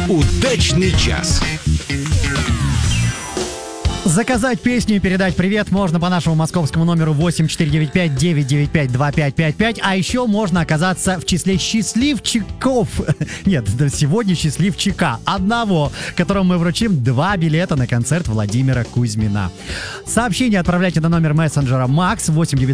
Удачный час. Заказать песню и передать привет можно по нашему московскому номеру 8495-995-2555. А еще можно оказаться в числе счастливчиков. Нет, сегодня счастливчика. Одного, которому мы вручим 2 билета на концерт Владимира Кузьмина. Сообщение отправляйте на номер мессенджера Max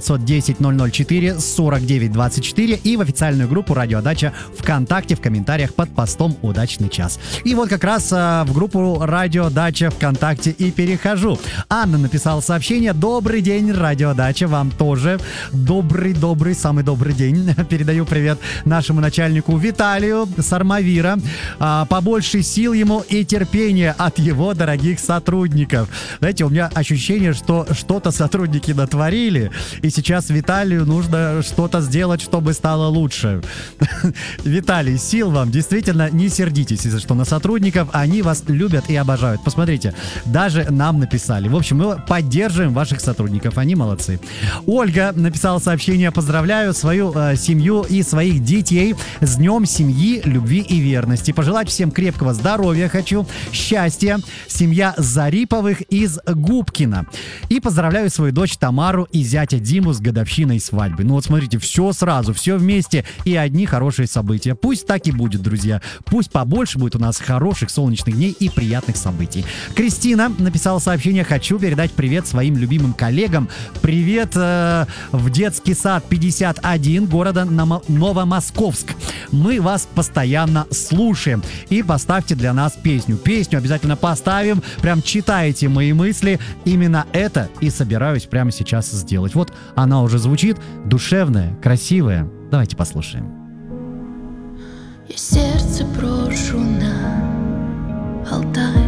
8-910-004-49-24 и в официальную группу «Радиодача» ВКонтакте в комментариях под постом «Удачный час». И вот как раз в группу «Радиодача» ВКонтакте и перехожу. Анна написала сообщение: «Добрый день, Радиодача, вам тоже. Добрый, самый добрый день. Передаю привет нашему начальнику Виталию Сармавира. Побольше сил ему и терпения от его дорогих сотрудников». Знаете, у меня ощущение, что что-то сотрудники натворили, и сейчас Виталию нужно что-то сделать, чтобы стало лучше. Виталий, сил вам. Действительно, не сердитесь из-за что на сотрудников. Они вас любят и обожают. Посмотрите, даже нам написали. В общем, мы поддерживаем ваших сотрудников, они молодцы. Ольга написала сообщение: «Поздравляю свою семью и своих детей с Днем семьи, любви и верности. Пожелать всем крепкого здоровья хочу, счастья. Семья Зариповых из Губкина. И поздравляю свою дочь Тамару и зятя Диму с годовщиной свадьбы». Ну вот смотрите, все сразу, все вместе и одни хорошие события. Пусть так и будет, друзья. Пусть побольше будет у нас хороших солнечных дней и приятных событий. Кристина написала сообщение: «Хочу передать привет своим любимым коллегам. Привет в детский сад 51 города Новомосковск. Мы вас постоянно слушаем. И поставьте для нас песню». Песню обязательно поставим. Прям читайте мои мысли. Именно это и собираюсь прямо сейчас сделать. Вот она уже звучит. Душевная, красивая. Давайте послушаем. Я сердце